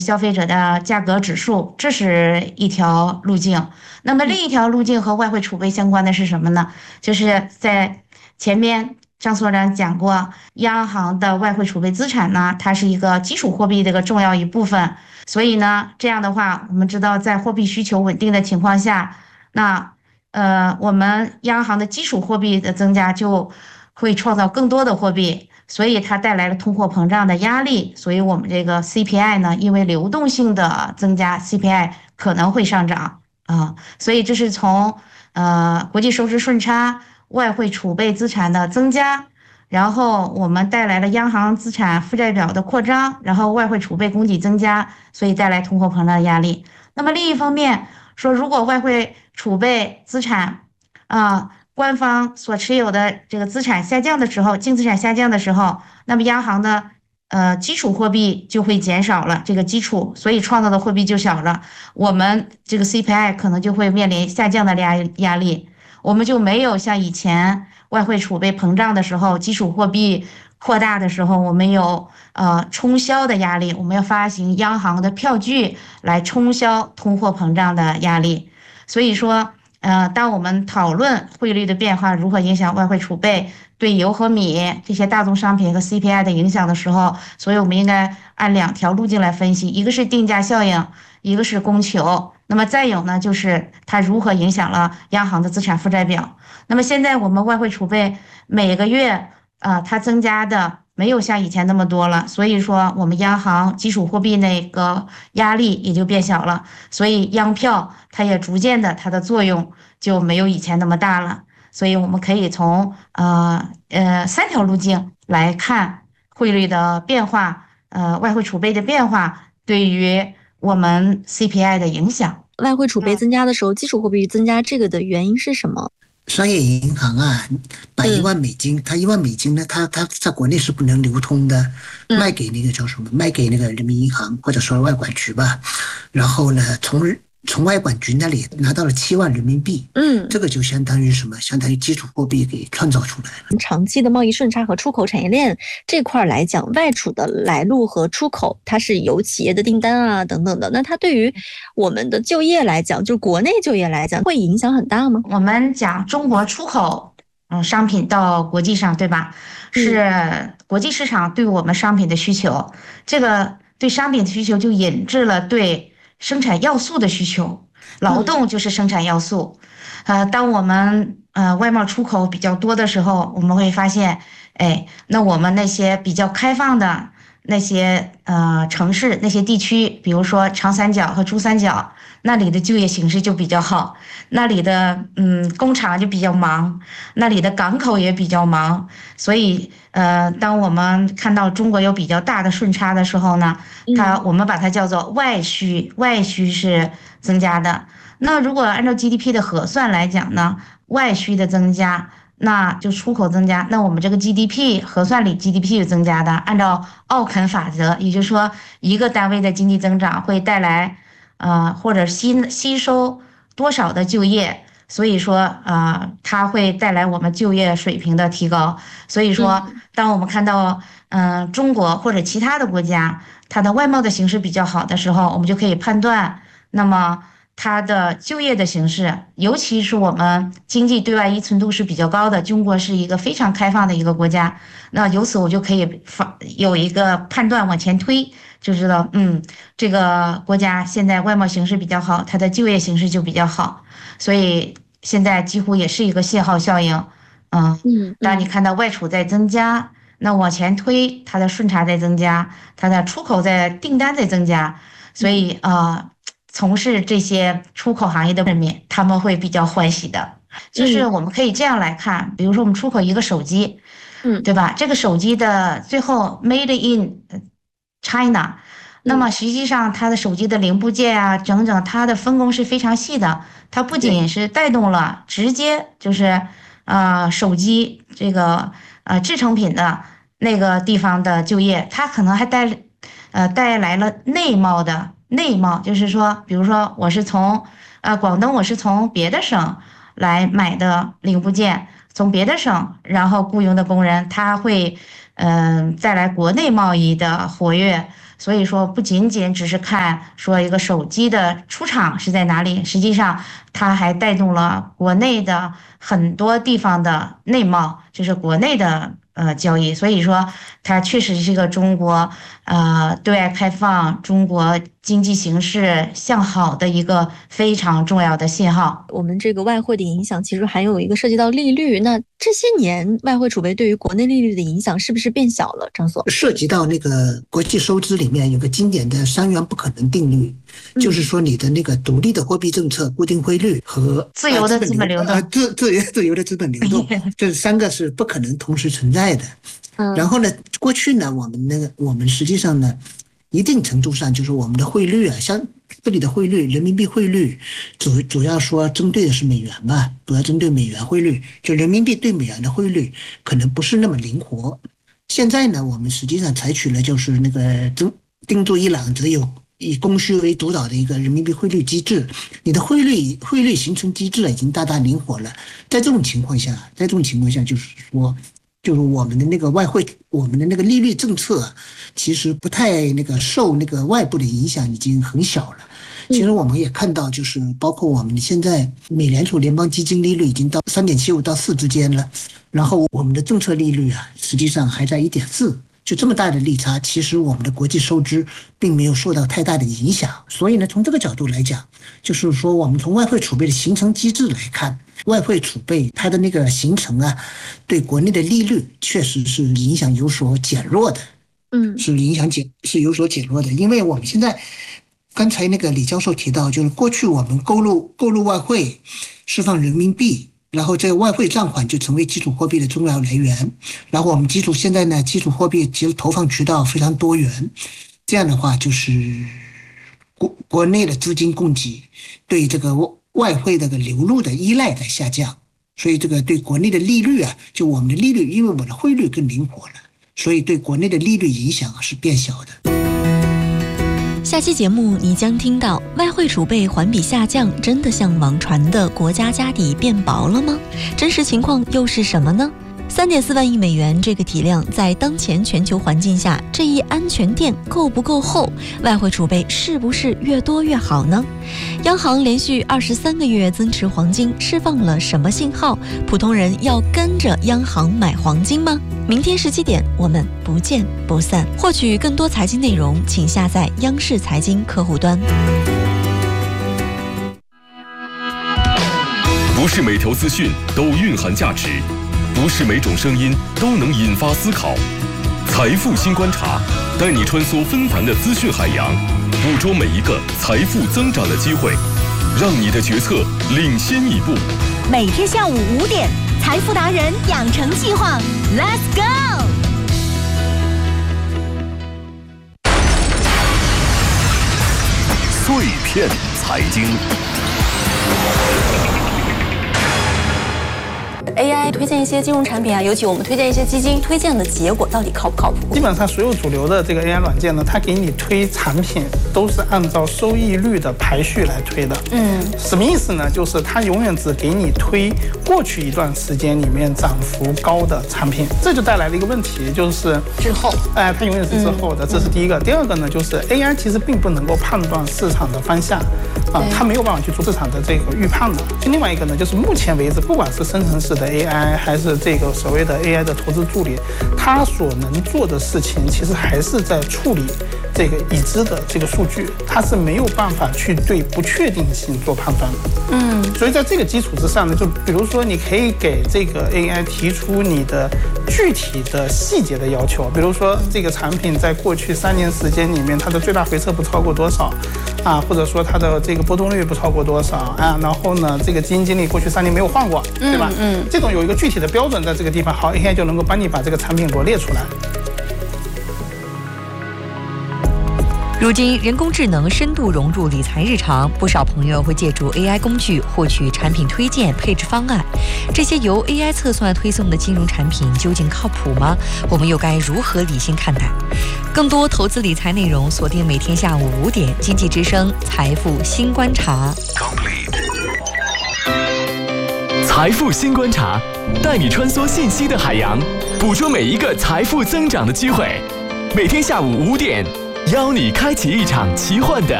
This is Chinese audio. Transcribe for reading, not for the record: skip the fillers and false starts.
消费者的价格指数，这是一条路径。那么另一条路径和外汇储备相关的是什么呢？就是在前面张所长讲过，央行的外汇储备资产呢，它是一个基础货币的一个重要一部分。所以呢，这样的话，我们知道在货币需求稳定的情况下，那我们央行的基础货币的增加就会创造更多的货币，所以它带来了通货膨胀的压力。所以我们这个 CPI 呢，因为流动性的增加，CPI 可能会上涨啊。所以这是从国际收支顺差、外汇储备资产的增加。然后我们带来了央行资产负债表的扩张，然后外汇储备供给增加，所以带来通货膨胀的压力。那么另一方面说，如果外汇储备资产官方所持有的这个资产下降的时候，净资产下降的时候，那么央行的基础货币就会减少了，这个基础，所以创造的货币就小了，我们这个 CPI 可能就会面临下降的压力，我们就没有像以前外汇储备膨胀的时候，基础货币扩大的时候，我们有冲销的压力，我们要发行央行的票据来冲销通货膨胀的压力。所以说，当我们讨论汇率的变化如何影响外汇储备对油和米这些大宗商品和 CPI 的影响的时候，所以我们应该按两条路径来分析，一个是定价效应，一个是供求。那么再有呢，就是它如何影响了央行的资产负债表。那么现在我们外汇储备每个月它增加的没有像以前那么多了，所以说我们央行基础货币那个压力也就变小了，所以央票它也逐渐的它的作用就没有以前那么大了。所以我们可以从三条路径来看汇率的变化，外汇储备的变化对于我们 CPI 的影响。 外汇储备增加的时候，基础货币增加这个的原因是什么？ 商业银行啊，把1万美金，它1万美金呢，它在国内是不能流通的，卖给那个叫什么？卖给那个人民银行或者说外管局吧。然后呢，从外管局那里拿到了7万人民币，这个就相当于什么？相当于基础货币给创造出来了。 长期的贸易顺差和出口产业链这块来讲，外储的来路和出口，它是有企业的订单啊等等的。那它对于我们的就业来讲，就国内就业来讲，会影响很大吗？ 我们讲中国出口，商品到国际上，对吧？是国际市场对我们商品的需求，这个对商品的需求就引致了对生产要素的需求，劳动就是生产要素。当我们外贸出口比较多的时候，我们会发现，那我们那些比较开放的那些城市、那些地区，比如说长三角和珠三角，那里的就业形势就比较好，那里的工厂就比较忙，那里的港口也比较忙，所以当我们看到中国有比较大的顺差的时候呢，我们把它叫做外需，外需是增加的。那如果按照 GDP 的核算来讲呢，外需的增加，那就出口增加，那我们这个 GDP 核算里 GDP 是增加的。按照奥肯法则，也就是说一个单位的经济增长会带来或者吸收多少的就业，所以说它会带来我们就业水平的提高。所以说，当我们看到中国或者其他的国家它的外贸的形势比较好的时候，我们就可以判断，那么它的就业的形势，尤其是我们经济对外依存度是比较高的，中国是一个非常开放的一个国家，那由此我就可以有一个判断往前推，就知道这个国家现在外贸形势比较好，它的就业形势就比较好，所以现在几乎也是一个信号效应。当你看到外储在增加，那往前推它的顺差在增加，它的出口在订单在增加，所以从事这些出口行业的人民，他们会比较欢喜的。就是我们可以这样来看，比如说我们出口一个手机，对吧？这个手机的最后 made in China，那么实际上它的手机的零部件啊，整整它的分工是非常细的。它不仅是带动了直接就是手机这个制成品的那个地方的就业，它可能还带来了内贸，就是说，比如说我是从广东，我是从别的省来买的零部件，从别的省然后雇佣的工人，他会再来国内贸易的活跃。所以说，不仅仅只是看说一个手机的出厂是在哪里，实际上它还带动了国内的很多地方的内贸，就是国内的交易。所以说，它确实是一个中国对外开放、中国经济形势向好的一个非常重要的信号。 我们这个外汇的影响，其实还有一个涉及到利率。那这些年外汇储备对于国内利率的影响是不是变小了？张所， 涉及到那个国际收支里面有个经典的3元不可能定律，就是说你的那个独立的货币政策、固定汇率和自由的资本流动， 自由的资本流动，这3个是不可能同时存在的。然后呢，过去呢，我们实际上呢，一定程度上就是我们的汇率啊，像这里的汇率，人民币汇率主要说针对的是美元嘛，主要针对美元汇率，就人民币对美元的汇率可能不是那么灵活。现在呢，我们实际上采取了就是那个定住一揽子，有以供需为主导的一个人民币汇率机制，你的汇率形成机制已经大大灵活了。在这种情况下，就是说。就是我们的那个我们的那个利率政策，其实不太那个受那个外部的影响，已经很小了。其实我们也看到，就是包括我们现在美联储联邦基金利率已经到3.75到4之间了，然后我们的政策利率啊，实际上还在1.4，就这么大的利差，其实我们的国际收支并没有受到太大的影响。所以呢，从这个角度来讲，就是说我们从外汇储备的形成机制来看，外汇储备它的那个形成啊，对国内的利率确实是影响有所减弱的，是有所减弱的。因为我们现在刚才那个李教授提到，就是过去我们购入外汇，释放人民币，然后这个外汇账款就成为基础货币的重要来源。然后我们现在呢，基础货币其实投放渠道非常多元，这样的话就是国内的资金供给对这个外汇的流入的依赖在下降，所以这个对国内的利率啊，就我们的利率，因为我们的汇率更灵活了，所以对国内的利率影响是变小的。 下期节目你将听到，外汇储备环比下降，真的像网传的国家家底变薄了吗？真实情况又是什么呢？3.4万亿美元这个体量，在当前全球环境下，这一安全垫够不够厚？外汇储备是不是越多越好呢？央行连续23个月增持黄金，释放了什么信号？普通人要跟着央行买黄金吗？明天17点，我们不见不散。获取更多财经内容，请下载央视财经客户端。 不是每条资讯都蕴含价值，不是每种声音都能引发思考。财富新观察，带你穿梭纷繁的资讯海洋，捕捉每一个财富增长的机会，让你的决策领先一步。 每天下午5点，财富达人养成计划 ，Let's go！ 碎片财经。 AI 推荐一些金融产品啊，尤其我们推荐一些基金，推荐的结果到底靠不靠谱？ 基本上所有主流的这个 AI 软件呢，它给你推产品都是按照收益率的排序来推的。什么意思呢？就是它永远只给你推过去一段时间里面涨幅高的产品，这就带来了一个问题，就是滞后。 它永远是滞后的，这是第一个。第二个呢，就是 AI 其实并不能够判断市场的方向。它没有办法去做市场的这个预判的。另外一个呢，就是目前为止，不管是生成式的 AI 还是这个所谓的 AI 的投资助理，它所能做的事情其实还是在处理这个已知的这个数据，它是没有办法去对不确定性做判断的。所以在这个基础之上呢，就比如说你可以给这个 AI 提出你的具体的细节的要求，比如说这个产品在过去3年时间里面，它的最大回撤不超过多少或者说它的这个波动率不超过多少然后呢，这个基金经理过去3年没有换过，对吧？这种有一个具体的标准在这个地方，好 AI 就能够帮你把这个产品罗列出来。 如今，人工智能深度融入理财日常，不少朋友会借助 AI 工具获取产品推荐、配置方案。这些由 AI 测算推送的金融产品究竟靠谱吗？我们又该如何理性看待？更多投资理财内容，锁定每天下午5点，经济之声财富新观察。 财富新观察，带你穿梭信息的海洋， 捕捉每一个财富增长的机会。每天下午5点，邀你开启一场奇幻的